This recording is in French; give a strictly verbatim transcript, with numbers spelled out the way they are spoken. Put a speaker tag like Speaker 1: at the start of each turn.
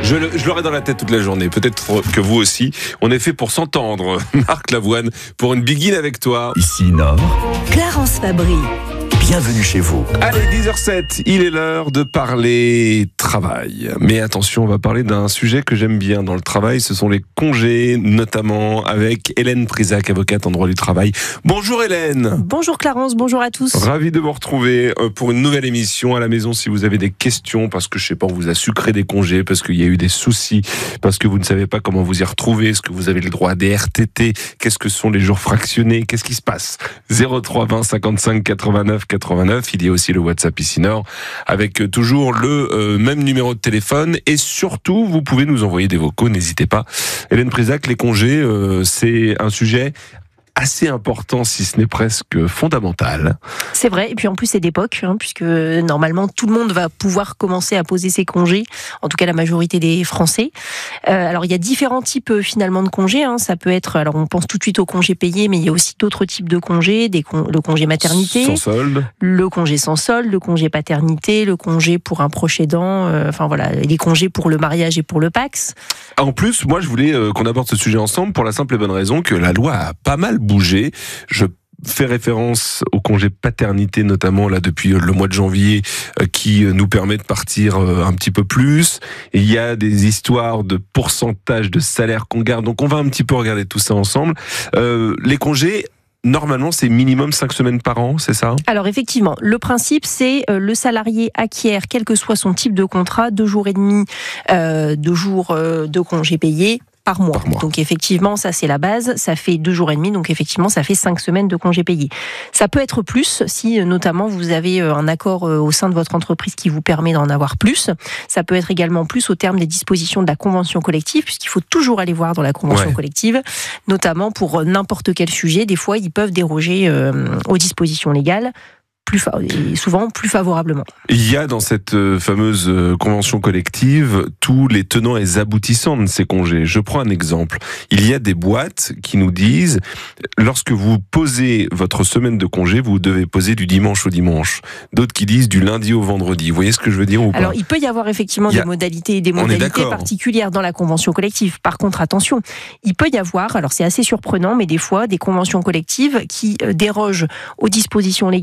Speaker 1: Je, le, je l'aurai dans la tête toute la journée. Peut-être que vous aussi. On est fait pour s'entendre. Marc Lavoine, pour une begin avec toi.
Speaker 2: Ici Nord,
Speaker 3: Clarence Fabry.
Speaker 2: Bienvenue chez vous.
Speaker 1: Allez, dix heures zéro sept, il est l'heure de parler travail. Mais attention, on va parler d'un sujet que j'aime bien dans le travail, ce sont les congés, notamment avec Hélène Prisac, avocate en droit du travail. Bonjour Hélène.
Speaker 3: Bonjour Clarence, bonjour à tous.
Speaker 1: Ravi de vous retrouver pour une nouvelle émission à la maison. Si vous avez des questions, parce que je sais pas, on vous a sucré des congés, parce qu'il y a eu des soucis, parce que vous ne savez pas comment vous y retrouver, est-ce que vous avez le droit à des R T T, qu'est-ce que sont les jours fractionnés, qu'est-ce qui se passe? zéro trois vingt cinquante-cinq quatre-vingt-neuf quatre-vingt-neuf, il y a aussi le WhatsApp ici Nord, avec toujours le euh, même numéro de téléphone, et surtout, vous pouvez nous envoyer des vocaux, n'hésitez pas. Hélène Prisac, les congés, euh, c'est un sujet assez important, si ce n'est presque fondamental.
Speaker 3: C'est vrai, et puis en plus c'est d'époque, hein, puisque normalement tout le monde va pouvoir commencer à poser ses congés, en tout cas la majorité des Français. Euh, alors il y a différents types euh, finalement de congés, hein. Ça peut être, alors on pense tout de suite aux congés payés, mais il y a aussi d'autres types de congés, des con- le congé maternité,
Speaker 1: Sans solde.
Speaker 3: le congé sans solde, le congé paternité, le congé pour un proche aidant, euh, enfin voilà, les congés pour le mariage et pour le Pacs.
Speaker 1: En plus, moi je voulais euh, qu'on aborde ce sujet ensemble pour la simple et bonne raison que la loi a pas mal bougé. Je fais référence au congé paternité, notamment là depuis le mois de janvier, euh, qui nous permet de partir euh, un petit peu plus. Et il y a des histoires de pourcentage de salaire qu'on garde. Donc on va un petit peu regarder tout ça ensemble. Euh, les congés, normalement, c'est minimum cinq semaines par an, c'est ça ?
Speaker 3: Alors effectivement, le principe c'est euh, le salarié acquiert, quel que soit son type de contrat, deux jours et demi euh, de jours euh, de congés payés par mois.
Speaker 1: Par mois.
Speaker 3: Donc effectivement, ça c'est la base, ça fait deux jours et demi, donc effectivement ça fait cinq semaines de congés payés. Ça peut être plus si notamment vous avez un accord au sein de votre entreprise qui vous permet d'en avoir plus. Ça peut être également plus au terme des dispositions de la convention collective, puisqu'il faut toujours aller voir dans la convention
Speaker 1: Ouais.
Speaker 3: collective, notamment pour n'importe quel sujet. Des fois, ils peuvent déroger euh, aux dispositions légales, plus fa- et souvent plus favorablement.
Speaker 1: Il y a dans cette euh, fameuse euh, convention collective tous les tenants et les aboutissants de ces congés. Je prends un exemple. Il y a des boîtes qui nous disent, lorsque vous posez votre semaine de congé, vous devez poser du dimanche au dimanche. D'autres qui disent du lundi au vendredi. Vous voyez ce que je veux dire ou pas ?
Speaker 3: Alors, il peut y avoir effectivement
Speaker 1: Il y a-
Speaker 3: des modalités, des
Speaker 1: On est
Speaker 3: modalités
Speaker 1: d'accord.
Speaker 3: particulières dans la convention collective. Par contre, attention, il peut y avoir, alors c'est assez surprenant, mais des fois, des conventions collectives qui euh, dérogent aux dispositions légales